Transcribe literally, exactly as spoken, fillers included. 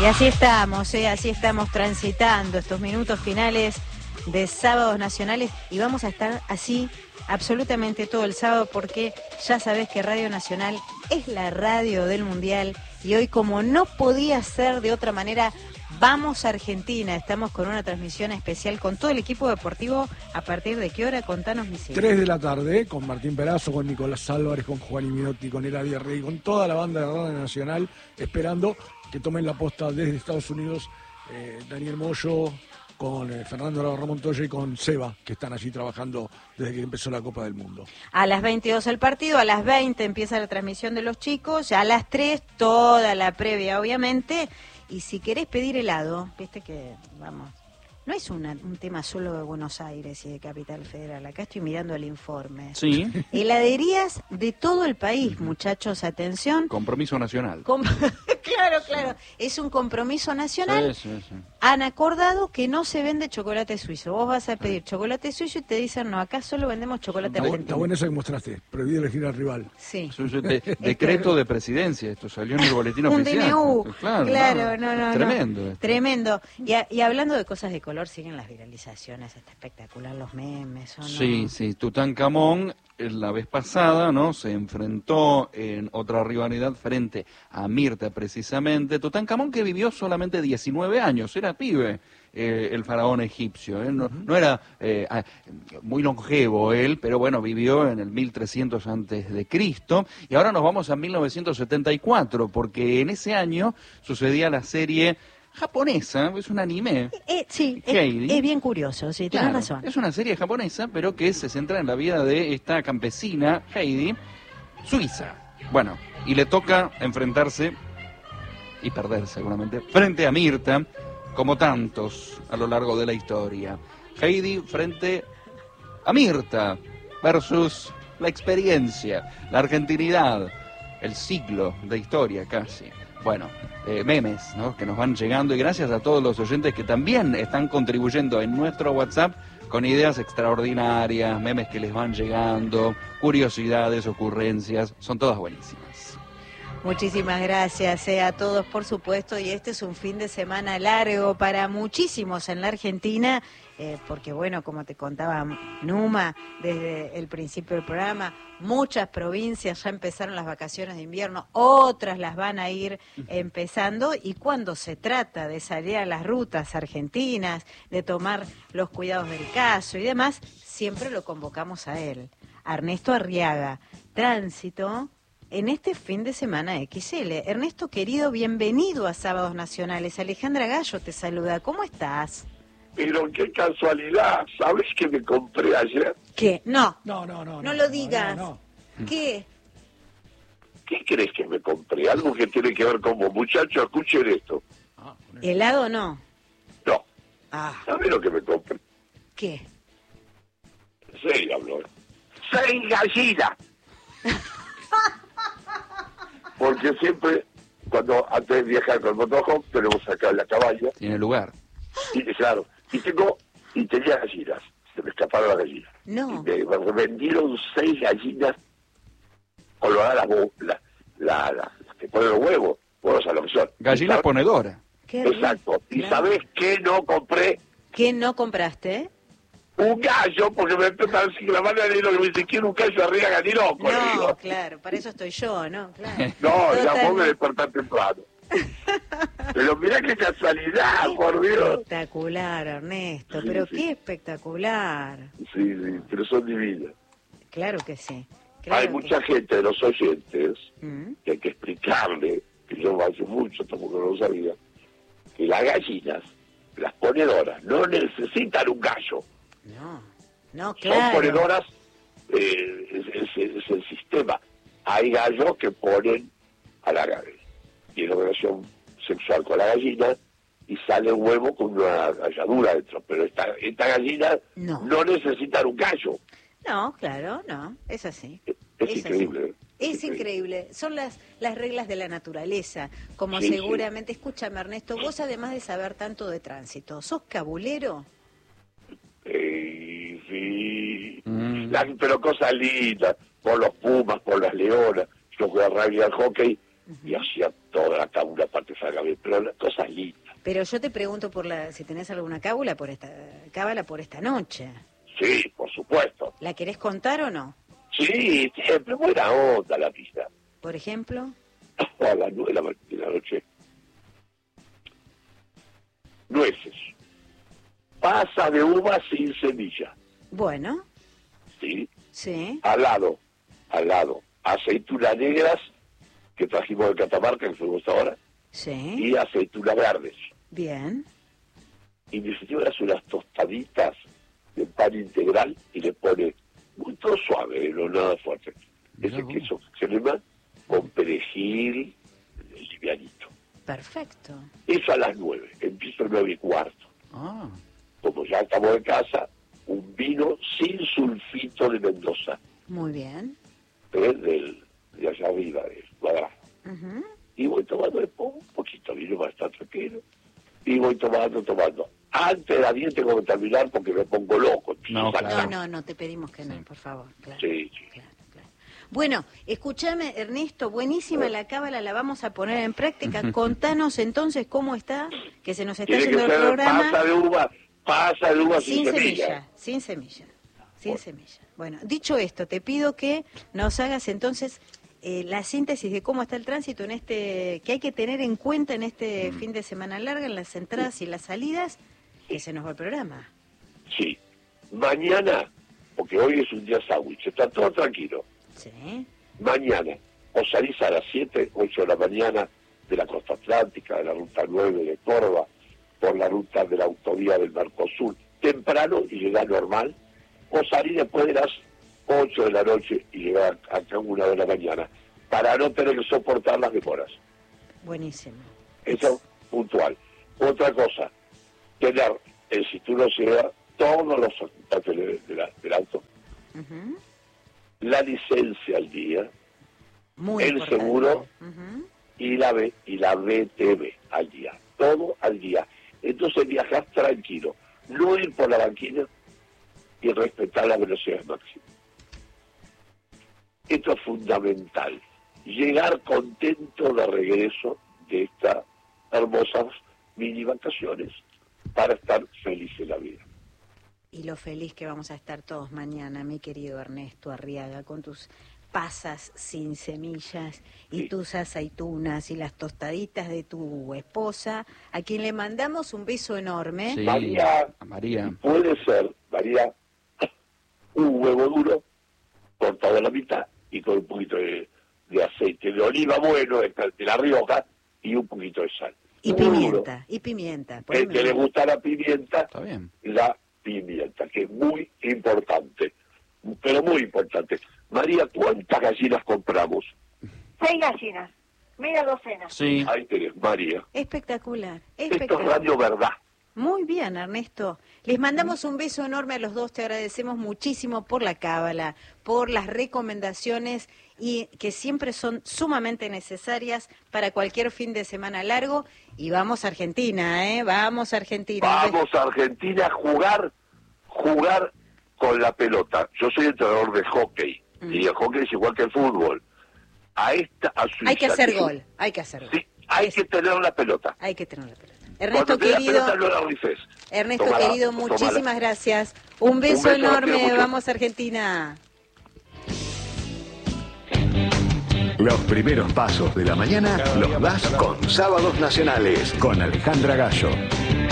Y así estamos, ¿eh? Así estamos transitando estos minutos finales de Sábados Nacionales y vamos a estar así absolutamente todo el sábado porque ya sabés que Radio Nacional es la radio del Mundial y hoy, como no podía ser de otra manera, vamos a Argentina. Estamos con una transmisión especial con todo el equipo deportivo. ¿A partir de qué hora? Contanos, mi señor. Tres de la tarde, con Martín Perazo, con Nicolás Álvarez, con Juan Minotti, con Eladia Rey, con toda la banda de Radio Nacional, esperando que tomen la posta desde Estados Unidos eh, Daniel Moyo, con eh, Fernando Ramón Montoya y con Seba, que están allí trabajando desde que empezó la Copa del Mundo. A las veintidós el partido, a las veinte empieza la transmisión de los chicos, a las tres toda la previa, obviamente. Y si querés pedir helado, viste que, vamos, no es una, un tema solo de Buenos Aires y de Capital Federal. Acá estoy mirando el informe. Sí. Heladerías de todo el país, muchachos, atención. Compromiso nacional. Com claro, claro. Es un compromiso nacional. Sí, sí, sí. Han acordado que no se vende chocolate suizo. Vos vas a pedir chocolate suizo y te dicen, no, acá solo vendemos chocolate Está, argentino. está bueno eso que mostraste, prohibido elegir al rival. Sí. De, decreto de presidencia, esto salió en el boletín Un oficial. D N U, Claro, claro, no, no, no. Tremendo. no. Esto. Tremendo. Y, a, y hablando de cosas de color, siguen las viralizaciones, está espectacular, los memes, ¿o no? Sí, sí, Tutankamón la vez pasada, ¿no? Se enfrentó en otra rivalidad frente a Mirta, precisamente. Tutankamón, que vivió solamente diecinueve años, era pibe. Eh, el faraón egipcio, ¿eh? no, no era eh, muy longevo él, pero bueno, vivió en el mil trescientos antes de Cristo, y ahora nos vamos a mil novecientos setenta y cuatro, porque en ese año sucedía la serie japonesa, es un anime. Eh, sí, es, es bien curioso, sí, Claro, tenés razón. es una serie japonesa, pero que se centra en la vida de esta campesina, Heidi, suiza. Bueno, y le toca enfrentarse, y perder seguramente, frente a Mirta, como tantos a lo largo de la historia. Heidi frente a Mirta versus la experiencia, la argentinidad, el siglo de historia casi. Bueno, eh, memes, ¿no?, que nos van llegando, y gracias a todos los oyentes que también están contribuyendo en nuestro WhatsApp con ideas extraordinarias, memes que les van llegando, curiosidades, ocurrencias, son todas buenísimas. Muchísimas gracias eh, a todos, por supuesto, y este es un fin de semana largo para muchísimos en la Argentina, eh, porque bueno, como te contaba Numa desde el principio del programa, muchas provincias ya empezaron las vacaciones de invierno, otras las van a ir empezando, y cuando se trata de salir a las rutas argentinas, de tomar los cuidados del caso y demás, siempre lo convocamos a él, a Ernesto Arriaga, Tránsito, en este fin de semana equis ele. Ernesto, querido, bienvenido a Sábados Nacionales. Alejandra Gallo te saluda. ¿Cómo estás? Pero qué casualidad. ¿Sabes qué me compré ayer? ¿Qué? No. No, no, no. No, no lo digas. No, no. ¿Qué? ¿Qué crees que me compré? Algo que tiene que ver con vos. Muchachos, escuchen esto. Ah, ¿Helado no? No. Ah, ¿Sabes lo que me compré? ¿qué? En serio, hablo. ¡Seis gallinas! Porque siempre, cuando antes de viajar con el motorhome, tenemos acá la caballa. Tiene lugar. Y claro, y tengo, y tenía gallinas. Se me escaparon las gallinas. No. Y me, me vendieron seis gallinas coloradas, las la, la, la, la que ponen los huevos, huevos a lo que son. Gallina ponedora. Qué Exacto. rico. ¿Y Claro. sabés qué no compré? ¿Qué no compraste? Un gallo, porque me empieza que la mano de lo que me dice, quiero un gallo arriba, ni loco, le No, digo. claro, para eso estoy yo, ¿no? Claro. No, ya Total- vos me despertás temprano. Pero mirá qué casualidad, por Dios. Espectacular, Ernesto, Sí, pero sí. qué espectacular. Sí, sí, pero son divinas. Claro que sí. Claro Hay que mucha sí. gente de los oyentes Mm. que hay que explicarle, que yo hace mucho tampoco no lo sabía, que las gallinas, las ponedoras, no necesitan un gallo. No, no, Son claro. ponedoras, eh, es, es- es el sistema. Hay gallos que ponen a la gallina, tiene relación sexual con la gallina y sale un huevo con una galladura dentro, pero esta, esta gallina No. no necesita un gallo. No, claro, no, es así. Es, es Es increíble. así. Es increíble, son las, las reglas de la naturaleza, como Sí, seguramente, escúchame Ernesto, vos además de saber tanto de tránsito, ¿sos cabulero? Eh, sí, Mm. La- pero cosas lindas, por los pumas, por las leonas. Yo jugué al rugby y al hockey uh-huh. y hacía toda la cábula para que salga bien, pero las cosas lindas. Pero yo te pregunto por la, si tenés alguna cábula por esta, cábala por esta noche. Sí, por supuesto. ¿La querés contar o no? Sí, siempre buena onda la vida. Por ejemplo. A las nueve de la, de la noche. Nueces. Pasa de uva sin semilla. Bueno. Sí. Sí. Al lado, al lado, aceitunas negras que trajimos de Catamarca, que fuimos ahora. Sí. Y aceitunas verdes. Bien. Y mi señora hace unas tostaditas de pan integral y le pone muy todo suave, no nada fuerte. Mirá Ese vos. queso crema con perejil livianito. Perfecto. Eso a las nueve, empiezo a nueve y cuarto. Ah, Como ya estamos en casa, un vino sin sulfito de Mendoza, Muy bien. ¿eh? Del, de allá arriba, del cuadrado. Uh-huh. Y voy tomando después un poquito de vino para estar tranquilo. Y voy tomando, tomando. Antes de las diez tengo que terminar porque me pongo loco. No, Empiezo a claro. No, sacar. no, no, te pedimos que no, Sí. por favor. Claro. Sí, sí. Claro, claro. Bueno, escúchame, Ernesto, buenísima la cábala, la vamos a poner en práctica. Contanos entonces cómo está, que se nos está Tiene que yendo el ser programa. pasa de uva, pasa de uva sin, Sin semilla. semilla, sin semilla, sin Bueno. semilla. Bueno, dicho esto, te pido que nos hagas entonces eh, la síntesis de cómo está el tránsito en este, que hay que tener en cuenta en este Mm. fin de semana larga, en las entradas y las salidas, que se nos va el programa. Sí. Mañana, porque hoy es un día sándwich, está todo tranquilo. Sí, Mañana, o salís a las siete, ocho de la mañana de la costa atlántica, de la ruta nueve de Córdoba, por la ruta de la autovía del Mercosur, temprano y llegás normal, o salís después de las ocho de la noche y llegás acá a una de la mañana, para no tener que soportar las demoras. buenísimo. Eso puntual. Otra cosa, tener el cinturón ciega, todos los ocupantes de- de la- del auto, Ujú. la licencia al día Muy el importante. seguro. Ujú. y la B, y la B T V al día, todo al día. Entonces viajás tranquilo, no ir por la banquina y respetar la velocidad máxima. Esto es fundamental, llegar contento de regreso de estas hermosas mini vacaciones para estar feliz en la vida. Y lo feliz que vamos a estar todos mañana, mi querido Ernesto Arriaga, con tus pasas sin semillas y Sí. tus aceitunas y las tostaditas de tu esposa, a quien le mandamos un beso enorme. sí. María. A María. Puede ser, María, un huevo duro cortado a la mitad y con un poquito de, de aceite de oliva bueno, de, de La Rioja, y un poquito de sal. Y Muy duro. pimienta, y pimienta. El poneme- que le gusta la pimienta, Está bien. la pimienta, que es muy importante, pero muy importante. María, ¿cuántas gallinas compramos? Seis gallinas, media docena. Sí. Ahí tenés, María. Espectacular, Esto es espectacular. Radio Verdad. Muy bien, Ernesto. Les mandamos un beso enorme a los dos. Te agradecemos muchísimo por la cábala, por las recomendaciones y que siempre son sumamente necesarias para cualquier fin de semana largo. Y vamos a Argentina, ¿eh? Vamos a Argentina. Vamos a Argentina a jugar, jugar con la pelota. Yo soy entrenador de hockey, Mm. y el hockey es igual que el fútbol. A esta, a Suiza, Hay que hacer es- gol, hay que hacer gol. Sí, hay Es- que tener la pelota. Hay que tener la pelota. Ernesto, Cuando tenés querido. la pelota, no la rifes. Ernesto, Tómala, querido, tómala. muchísimas gracias. Un beso, beso, los quiero enorme. mucho. Vamos a Argentina. Los primeros pasos de la mañana los das con Sábados Nacionales, con Alejandra Gallo.